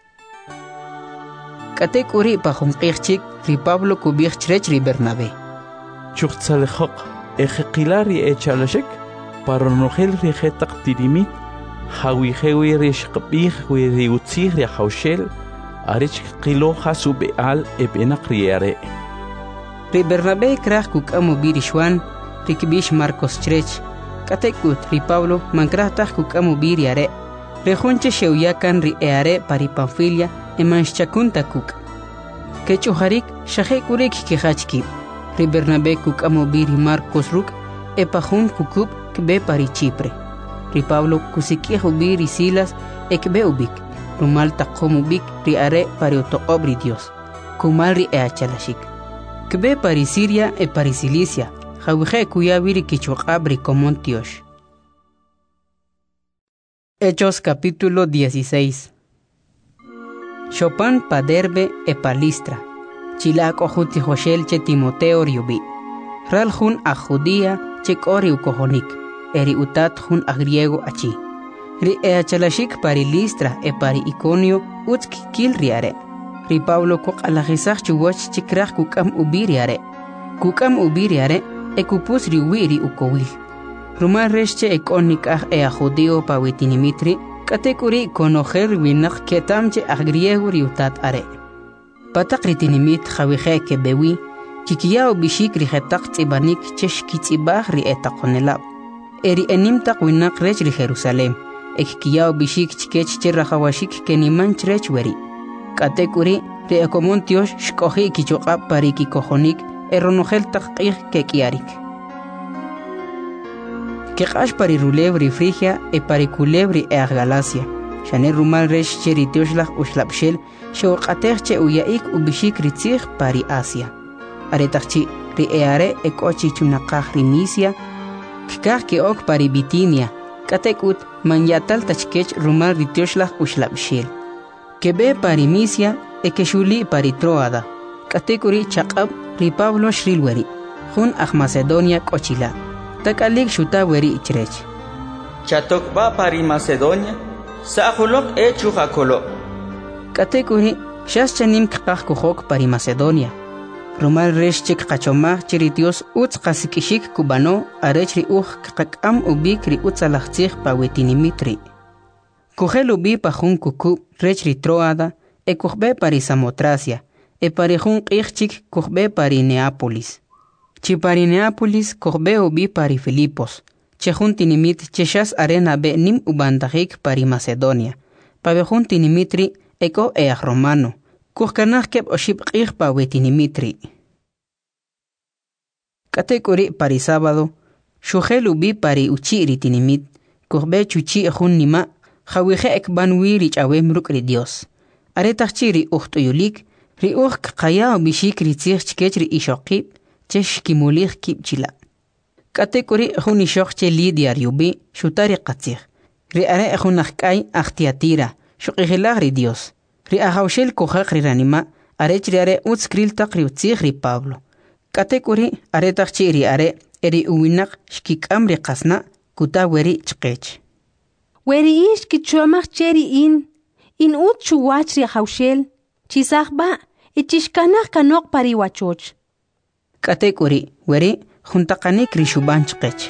Katekuri pajunqigchik ri Pablo kubigchrech ri Bernabé. Chuchtzalejok ejekilari echalashik paronogel ri jetaq tirimit hawijewi ri shqbig ri utzig ri ajaushel arich qilo hasu beal ebenak riare. Ri Bernabé krach kukamu birishwan rikbish Marcos chrech. Katekut ri Pablo mankrach taj kukamu biriare. Ri junche sheuyakan ri eare pari Panfilia emanshchakunta kuk. Kechuharik shahekurik kihachki. Ri Bernabé kukamu biri Marcos ruk epajun kukub kbe pari Chipre. Ri Pablo kusikihu biri Silas ekbe ubik. Rumal taqomu bik ri are pari otoobri Dios. Kumal ri eachalashik. Kbe pari Siria e pari Cilicia. Jawije kuyabiri kichuqabri komontiosh. Hechos capítulo 16. Chopin pa Derbe e pa Listra. Chilak ojuti Joshel che Timoteo riubi. Ralhun a Judía che kori ukohonik. Eri utat hun a griego achi. Ri eachalashik pari Listra e pari Iconio utski kil riare. Ri Pablo kok alajisach chuwach chikrach kukam ubiriare. Kukam ubiriare e kupus riwiri ukowil. Rumar resche e konik e a judío pa witinimitri, katekuri konojer winak ketamche a griego riutat are. Patak ritinimit jawije ke bewi, kikiya bishik rijetak tsibanik chesh kitzibah ri etakonelab. Eri enimtak winak rech ri Jerusalem. Ekkiya bishik chikech cherrahawashik keniman chrech weri. Katekuri ri ekomontiosh shkohi kichoqab pari kikohonik eronogel taqqih kekiarik. Keqash pari rulebri Frigia e pari culebri e Galacia. Shane rumal resh cheritioshlah ushlabshel shewqatech uyaik ubishik ritzig pari Asia. Aretachchi ri eare e kochi chunaqah ri Misia. Kikah ke ok pari Bitinia. Katekut manyatal tachkech rumal ritioshlah ushlabshel. Kebe pari Misia e keshuli pari Troada. Katekuri chaqab ri Pablo shrilweri. Jun aj Macedonia kochila. Takalik shuta weri ichrech. Chatokba pari Macedonia. Sahulok e chujakolo. Katekuri shas chanim kqaj kuhok pari Macedonia. Rumal resh chik qachomah chiritios utz qasikishik kubano arech ri qakam ubik ri utzalachtzig pa wetinimitri. Kuhel ubi pa jun kuku rech ri Troada e kuhbe pari Samotracia. E pari jun qijchik kuhbe pari Neápolis. Chi pari Neápolis kuhbe ubi pari Filipos. Che jun tinimit cheshas arena be nim ubandajik pari Macedonia. Pa be jun tinimitri eko eaj romano. Kuhkanaj keb oshib qij pa wetinimitri. Katekuri pari sábado. Shuhel ubi pari uchi ritinimit. Kuhbe chuchi jun nima. Jawije ekban wiri chawem rukri Dios. Aretachchi ri uhtuyulik. Ri qaya bishik ritzig chkech ri ishoqib. Chesh kimulig kibchila. Katekuri jun ishoqche Lidia riubi. Shutari qatzig. Ri are jun ajkay ajtiatira. Shuqijilag ri Dios. Ri ajaushel kuhaq ri ranima. Arech ri are utskril taq ri utzig ri Pablo. Katekuri aretachchi ri are. Eri uwinak shkikam ri qasna. Kuta weri chkech. Weri ish kichomach cheri in ut chuwach ri ajaushel. Chisakba, ichishkanach kanok pariwachoch. Katekuri, weri, juntakanik rishuban chkech.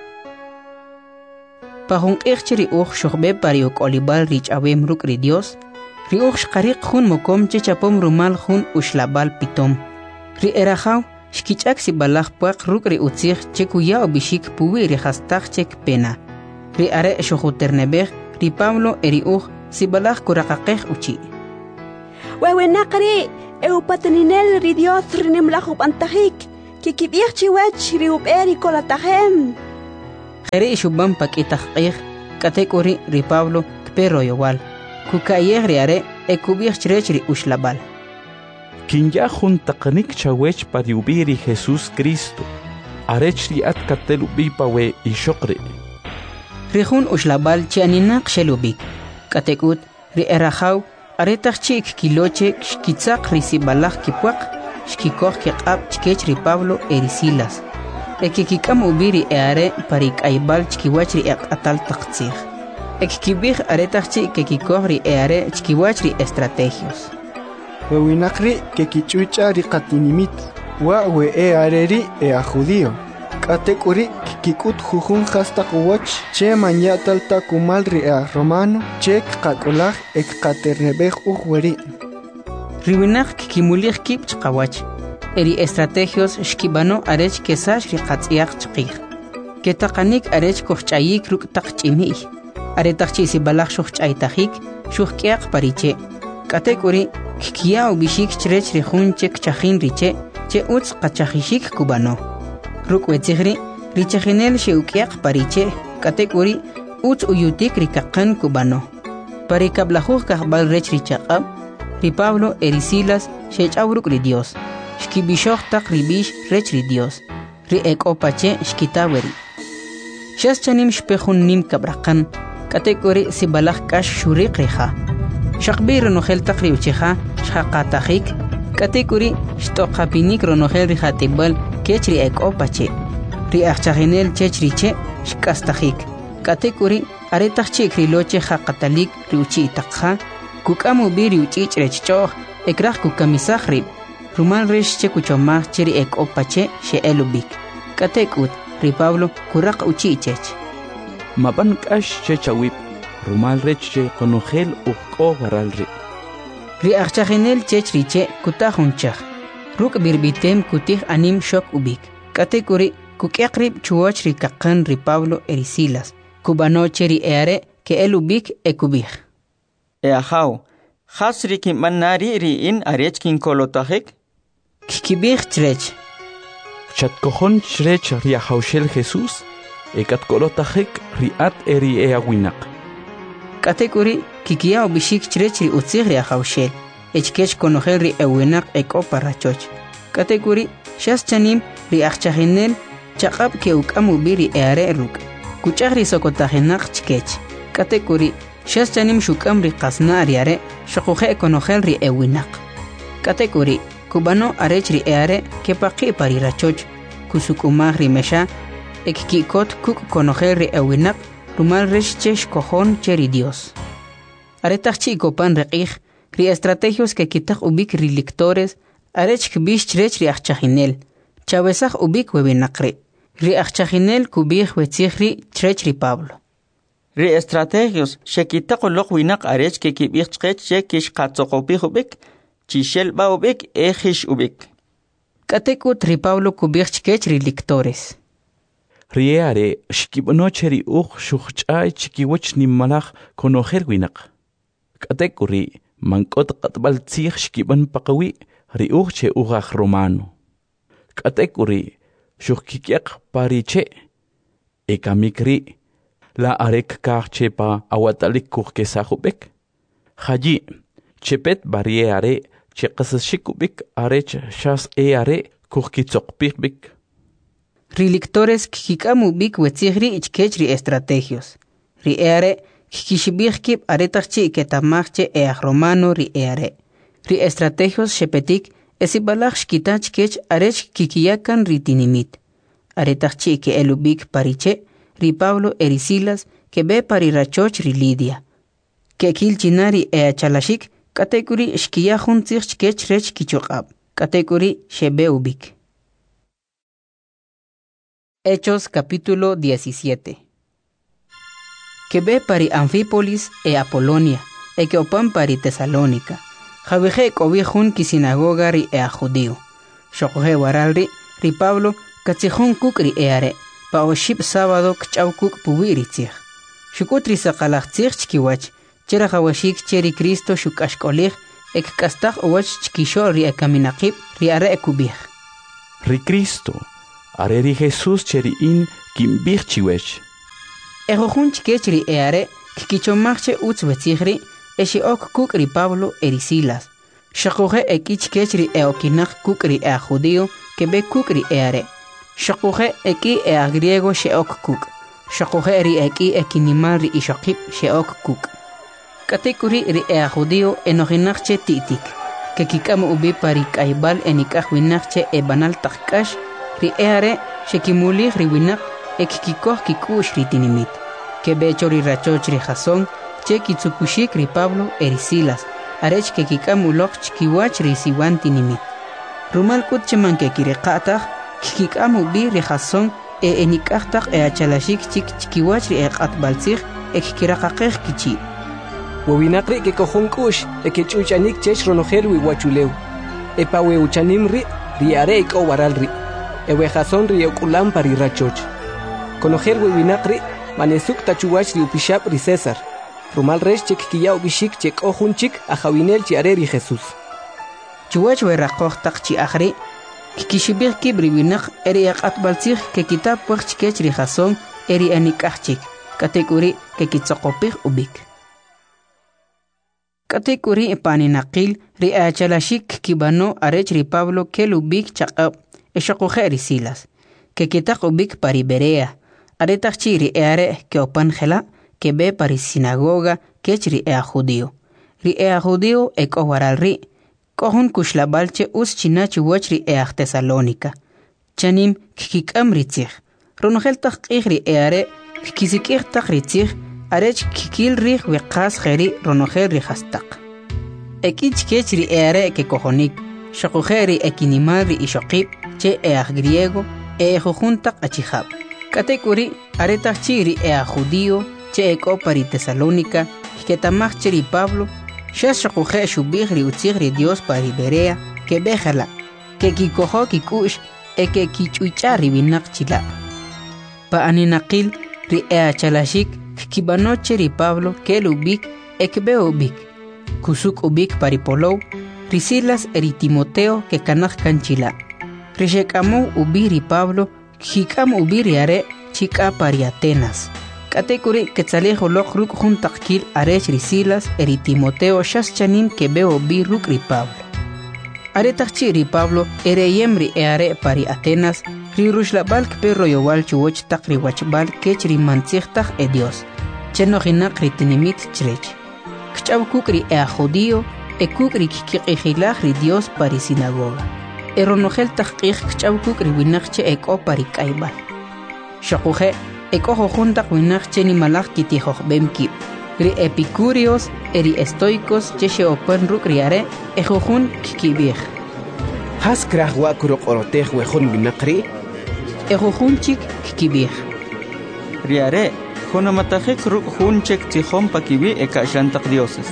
Pahun ichri shokbe pariok olibal rich awem ruk ri Dios. Ri shkarik jun mokom chechapom rumal jun ushlabal pitom. Ri erajaw, shkichak si balach puak ruk ri utzig chekuya obishik puwi ri hastach chek pena. ri are shujuternebej ri Pablo eri si balaj kurakaqej uchi. Wewenaqri eupateninel ri Dios rinimlaju pantajik kikibij chiwech ri uberi kolatajem. Jere shubam pakitaqej katekuri ri Pablo kpero yowal kukayej ri are ekubij chrech ri ushlabal. Kinya juntaqnik chawech pariubiri Jesús Cristo. Arech ri at katelu bipawe ishokri. Rihun ushlabal chianinaq shelubik. Katekut ri erajaw aretaq chik kiloche shkitzaq risibalaj kipuaq shkikoj kiqab chkech ri Pablo eri Silas. Ekikikam ubiri eare parik aybal chkiwach ri aqatal taqtzij. Ekikibij aretaq chik kekikoj ri eare chkiwach ri estrategios. Wewinaqri kekichucha ri qatinimit wa we areri a judío. Katekuri kikut jujun hasta kuwach che manyatal takumal ri a romano che kakolaj ek katernebej uweri. Riwinaq kikimulij kip chqawach. Eri estrategios shkibano arech kesash ri qatziyaq chqij. Ketaqanik arech kohchayik ruk taqchimi. Aretaqchi si balaj shuchaytajik shuhkiaq pariche. Katekuri kikia ubishik chrech ri junchek chajin riche che utz qachajishik kubano. Ruk wetzigri richajinel sheukiaq pariche katekuri utz uyutik rikaqan kubano. Parikablajuj kahbal rech richaqab ri Pablo eri Silas shechawruk ri Dios. Shkibishoj taq ribish rech ri Dios. Ri ekopache shkitaweri. Shas chanim shpejun nim kabraqan katekuri si balaj kash shuriq riha. Shaqbir nojel taqri uchiha shaqatajik katekuri shtoqapinik ronojel rihatibal kechri ekopache ri achchaginel chechriche shkastajik katekuri aretachik riloche haqatalik riuchi taqha kukamu biri uchich rechchoh ekraj kukamisajri rumal resh chekuchomaj cheri ekopache sheelubik katekut ri Pablo kuraq uchichech Maban kash chechawip rumal reche konojel uqo waralri. Ri achchaginel chechriche kutajunchaj. Ruk birbitem kutij anim shok ubik. Katekuri kukiakrib chuoch ri kaqan ri Pablo eri Silas. Kubanoche ri eare ke el ubik ekubij. Eajaw, hasri kimanari ri in arech kin kolotajik? Kikibij chrech. Chatkojon chrech ri ahaushel Jesús ekat kolotajik ri at eri eawinaq. Katekuri kikia ubishik chrech ri utzig ri ahaushel. Echkech konojel ri ewinaq ekoparrachoch. Katekuri shas chanim ri achchaginel chaqab ke ukamu biri eare ruk. Kuchaq ri sokotajenaq chkech. Katekuri shas chanim shukam ri qasna riare shaquje konojel ri ewinaq. Katekuri kubano arech ri eare ke paqi parirachoch kusukumaj ri mesha ekkikot kuk konojel ri ewinaq rumal reshchech kojon cheri Dios. Aretaqchi kopan reqij ri estrategios que kitaq ubik ri lectores arech kbish chrech ri achchaginel chawesaj ubik webinaqri ri achchaginel kubij wetzigri chrech ri Pablo ri estrategios shekitaq uloq winaq arech ke kibij chqech che kish qatzoqopij ubik chishel ba ubik ejish ubik katekut ri Pablo kubij chkech ri lectores Riare shkibnoche ri uq shuch'ay chikiwach nimmalaj konojel winaq katekuri mankot qatbal tzij shkiban paqawi ri uche ugaj romano. Katekuri shukkikiaq pariche ekamikri la arek kache pa awatalik kukesajubek. Haji chepet barriere cheqasashikubik arech shas are kukitzokpikbik. Ri lectores kikamu bik wetzigri ichkech ri estrategios. Ri eare kikishibijkib aretachchi ketamachche romano ri eare. Ri estrategios shepetik esibalaj shkitach kech arech kikiyakan ri tinimit. Aretachchi ke elubik pariche ri Pablo eri Silas ke be parirachoch ri Lidia. Ke kilchinari chalashik katekuri shkiyajun tzich kech rech kichoqab. Katekuri shebe ubik. Hechos capítulo 17. Que ve pari Anfípolis Apolonia, que opan pari Tesalónica. Javeje cobijun ki sinagoga ri a judío. Shokoje waralri ri Pablo katzijun kuk ri eare. Pa oship sábado kchaw kuk puwiritzij. Shukutri saqalaqtsiq chkiwach. Chera hawashik cheri Cristo shukashkolih ek kastaj owach chkisho ri akaminaqib ri ara ekubih. Ri Cristo, are ri Jesús cheri in kimbih chiwech. Ejojun chkech ri eare kikichomachche utzwetzigri eshi ok kuk ri Pablo eri Silas. Shakoje eki chkech ri eokinaq kuk ri ea judío kebe kuk ri eare. Shakoje eki ea griego sheok kuk. Shakoje ri eki ekinimal ri ishokib sheok kuk. Katekuri ri ea judío enojinachche titik. Que kikam ubi pari kaibal enikaj winachche e banal takkash ri eare shekimulih ri winak ekikikoh kikush ri tinimit. Que becho ri rachoch ri Jasón che kitsukushik ri Pablo eri Silas. Arech que kikam ulok chkiwach ri siwan tinimit. Rumal kut cheman que kireqataj kikam ubi ri Jasón e enikajtaj e achalashik chik chkiwach ri eqatbaltzig ekikiraqaqej kichi. Wawinaqri que cojón kush que chuchanik chech ronojel wiwachuleu. Epa weuchanim ri are o waral ri. Ewe Jasón ri okulam pari rachoch. Conojel wewinaqri manesuk tachuwach ri upishap ri César. Rumal resh chek kiya ubishik chek ojun chik a jawinel chi are ri Jesús. Chuwach weraqoj taq chi akhri kikishibir kibri winaq eri aqatbaltzig que kitab puch chikech ri Jasón eri anikajchik. Katekuri que kitsoqopij ubik. Katekuri paninaqil ri achalashik kibano arech ri Pablo kelubik chaqab eshakoje ri Silas. Que kitaq ubik pari Berea. Aretachchi ri eare que opanjela que be pari sinagoga kech ri ea judío. Ri ea judío eko waral ri. Kohun kushlabalche us chinachi wach ri ea Tesalónica. Chanim kikikam ritzig. Ronogel taqih ri eare kikisikih taq ritzig. Arech kikil rih wiqas kheri ronogel ri hastaq. Ekich kech ri eare ke kohonik. Shakujeri ekinimal ri ishokib che ea griego jujuntak achihab. Katekuri aretachchi ri ea judío che eko pari Tesalónica que tamach ri Pablo shas shakuje shubih ri utzig ri Dios pari Berea que bejala que kikojo kikush que kichucha ri binak chila. Pa aninaqil ri ea chalashik kibanoche ri Pablo que lubik ekbe ubik. Kusuk ubik pari Polou ri Silas ri Timoteo que kanaj kanchila. Rishekamo ubi ri Pablo kikam ubi ri are chika pari Atenas. Katekuri quetzalejo lok ruk juntakil arech ri Silas eri Timoteo shas chanim que veo bi ruk ri Pablo. Aretachchi ri Pablo ereyem ri eare pari Atenas ri rushlabal perro yowal chuoch tak ri wachbal kech ri mantzigtag e Dios. Chenojinak ri tinimit chrech. Kchaw kuk ri ea judío e kuk ri kikiqijilaj ri Dios pari sinagoga. Eronogel taqij kchaw kuk ri winakche eko pari kaibal. Shakuje eko juntak winakche ni malaj kitijoj bemki. Ri epicúreos eri estoicos cheshe open ruk riare ejojun kikibij. Has kraj wa kurok orotej wejun winakri? Ejojun chik kikibij. Riare jonamatajek ruk junchek tijom pakibi ekashantak dioses.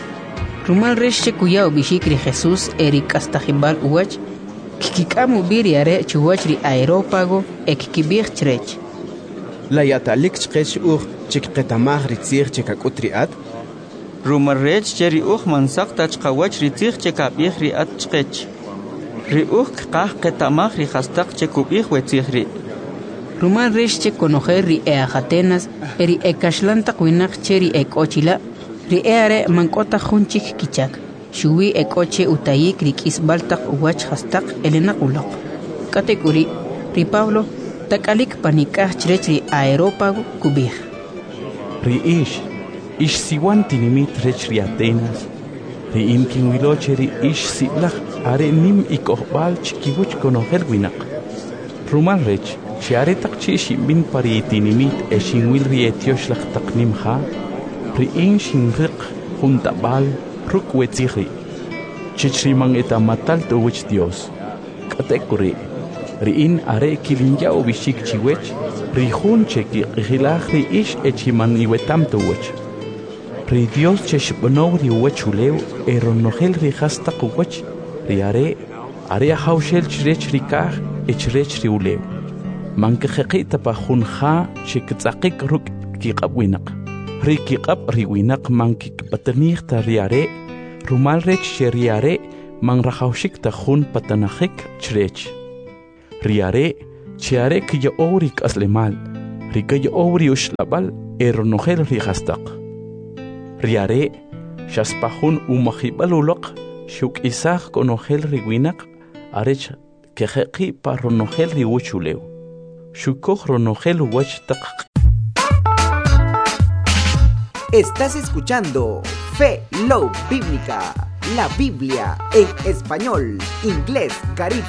Rumal reshe kuyao bishik ri Jesús eri kastajibal uwach kikikamu biriare chuwach ri aerópago ekikibij chrech. La yatalik chqech chikqetamaj ritzig chikakutriat. Rumarrech cheri mansak tachqawach ritzig chikabij riat chqech. Ri qah qetamaj ri hastaq chikubij wetzig ri. Rumal reche conocer ri Atenas eri ekashlantak winak cheri ekochila ri eare mankota junchik kichak. Shuwi ekoche utayik ri kisbaltak uwach hastaq elena ulok. Katekuri ri Pablo takalik panikah chrech ri aerópago kubij. Ri ish siwan tinimit rech ri Atenas. Ri inkin wiloche ri ish siblach are nim ikohbal chikibuch konohel winak. Rumal rech chiare takchi shimbin pari tinimit eshinwil ri etiosh lach taknim ha. Ri shinriq juntabal ruk wetzigri. Chichrimang etamatal to wich Dios. Katekuri. Ri are kilinja ubishik chiwech. Ri jun cheki gilach ri ish echiman iwetam to wich. Ri Dios cheshbono ri wechuleu eronogel ri hasta kuwech. Ri are haushel chrech rikah echrech ri uleu. Mankeqita pa junja chikitzaqik ruk kiqabwinak. rikiqab riwinak mankikpatanij ta riare rumal rech riare mangrahawshik ta jun patanajik chrech riare chiare kiya orik aslemal rikaya obri ushlabal eronogel rihastaq riare shaspahun umahibalulok shuk isaq konogel riwinak arech kejeqi paronogel riwuchuleu shukoj ronogel wach. Estás escuchando Fe Love Bíblica, la Biblia en español, inglés, caribe